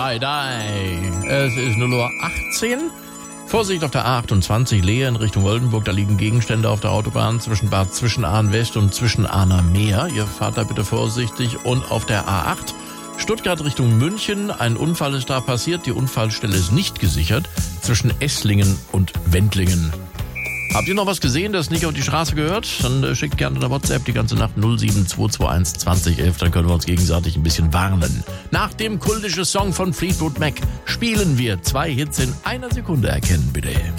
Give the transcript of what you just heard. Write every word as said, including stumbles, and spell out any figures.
Hi, hi. Es ist null Uhr achtzehn. Vorsicht auf der A achtundzwanzig Lehe in Richtung Oldenburg. Da liegen Gegenstände auf der Autobahn zwischen Bad Zwischenahn West und Zwischenahner Meer. Ihr fahrt da bitte vorsichtig. Und auf der A acht Stuttgart Richtung München. Ein Unfall ist da passiert. Die Unfallstelle ist nicht gesichert. Zwischen Esslingen und Wendlingen. Habt ihr noch was gesehen, das nicht auf die Straße gehört? Dann äh, schickt gerne eine WhatsApp die ganze Nacht null sieben zwei zwei eins zwanzig elf. Dann können wir uns gegenseitig ein bisschen warnen. Nach dem kultischen Song von Fleetwood Mac spielen wir zwei Hits in einer Sekunde erkennen, bitte.